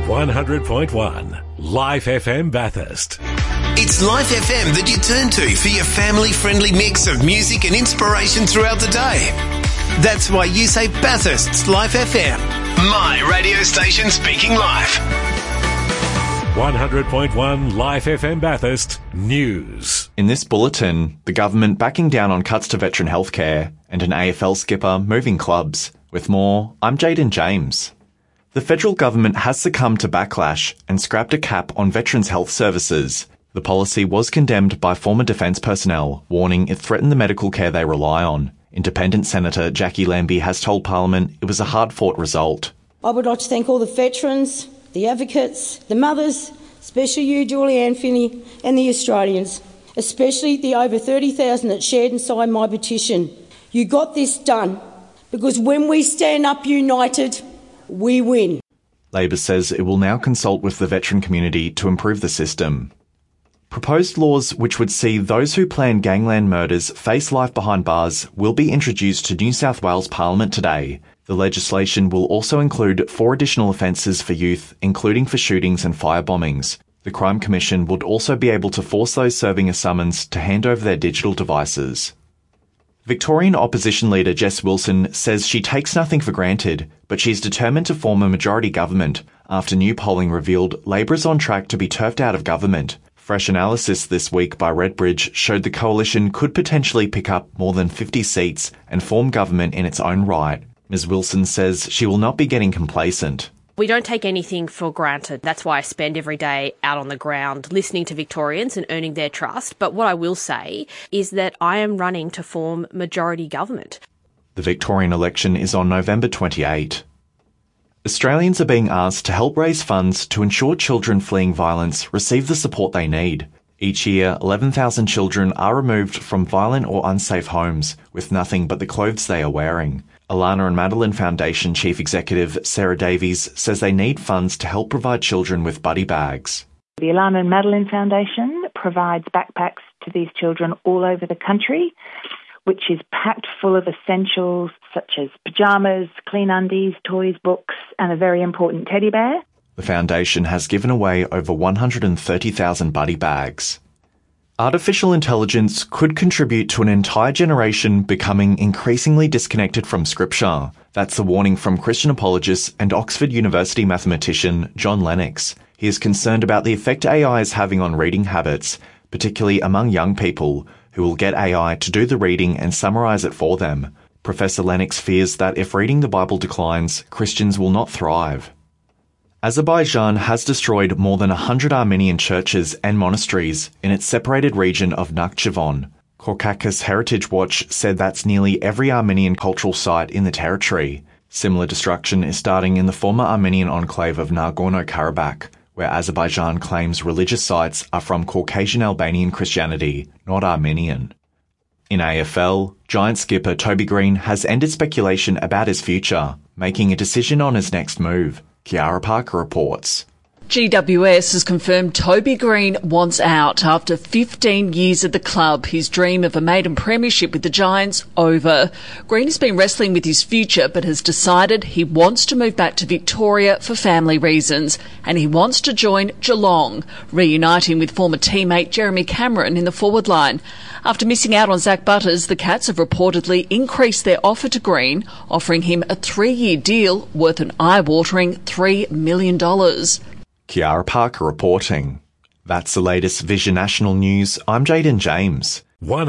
100.1 Life FM Bathurst. It's Life FM that you turn to for your family-friendly mix of music and inspiration throughout the day. That's why you say Bathurst's Life FM. My radio station speaking life. 100.1 Life FM Bathurst News. In this bulletin, the government backing down on cuts to veteran healthcare and an AFL skipper moving clubs. With more, I'm Jaden James. The federal government has succumbed to backlash and scrapped a cap on veterans' health services. The policy was condemned by former defence personnel, warning it threatened the medical care they rely on. Independent Senator Jackie Lambie has told Parliament it was a hard-fought result. I would like to thank all the veterans, the advocates, the mothers, especially you, Julianne Finney, and the Australians, especially the over 30,000 that shared and signed my petition. You got this done, because when we stand up united, we win. Labor says it will now consult with the veteran community to improve the system. Proposed laws which would see those who plan gangland murders face life behind bars will be introduced to New South Wales Parliament today. The legislation will also include 4 additional offences for youth, including for shootings and fire bombings. The Crime Commission would also be able to force those serving a summons to hand over their digital devices. Victorian opposition leader Jess Wilson says she takes nothing for granted, but she's determined to form a majority government after new polling revealed Labor is on track to be turfed out of government. Fresh analysis this week by Redbridge showed the coalition could potentially pick up more than 50 seats and form government in its own right. Ms Wilson says she will not be getting complacent. We don't take anything for granted. That's why I spend every day out on the ground listening to Victorians and earning their trust. But what I will say is that I am running to form majority government. The Victorian election is on November 28. Australians are being asked to help raise funds to ensure children fleeing violence receive the support they need. Each year, 11,000 children are removed from violent or unsafe homes with nothing but the clothes they are wearing. Alana and Madeline Foundation Chief Executive Sarah Davies says they need funds to help provide children with buddy bags. The Alana and Madeline Foundation provides backpacks to these children all over the country, which is packed full of essentials such as pyjamas, clean undies, toys, books, and a very important teddy bear. The foundation has given away over 130,000 buddy bags. Artificial intelligence could contribute to an entire generation becoming increasingly disconnected from Scripture. That's the warning from Christian apologist and Oxford University mathematician John Lennox. He is concerned about the effect AI is having on reading habits, particularly among young people, who will get AI to do the reading and summarise it for them. Professor Lennox fears that if reading the Bible declines, Christians will not thrive. Azerbaijan has destroyed more than 100 Armenian churches and monasteries in its separated region of Nakhchivan. Caucasus Heritage Watch said that's nearly every Armenian cultural site in the territory. Similar destruction is starting in the former Armenian enclave of Nagorno-Karabakh, where Azerbaijan claims religious sites are from Caucasian Albanian Christianity, not Armenian. In AFL, Giant skipper Toby Green has ended speculation about his future, making a decision on his next move. Kiara Parker reports. GWS has confirmed Toby Green wants out after 15 years at the club. His dream of a maiden premiership with the Giants over. Green has been wrestling with his future but has decided he wants to move back to Victoria for family reasons, and he wants to join Geelong, reuniting with former teammate Jeremy Cameron in the forward line. After missing out on Zach Butters, the Cats have reportedly increased their offer to Green, offering him a 3-year deal worth an eye-watering $3 million. Kiara Parker reporting. That's the latest Vision National News. I'm Jaden James.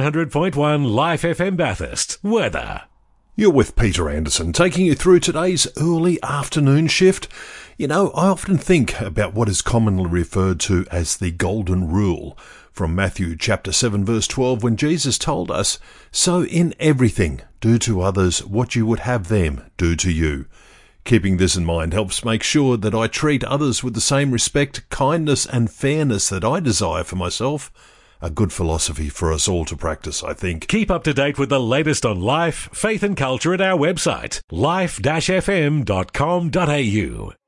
100.1 Life FM Bathurst. Weather. You're with Peter Anderson, taking you through today's early afternoon shift. You know, I often think about what is commonly referred to as the Golden Rule from Matthew chapter 7 verse 12, when Jesus told us, "So in everything, do to others what you would have them do to you." Keeping this in mind helps make sure that I treat others with the same respect, kindness and fairness that I desire for myself. A good philosophy for us all to practice, I think. Keep up to date with the latest on life, faith and culture at our website, life-fm.com.au.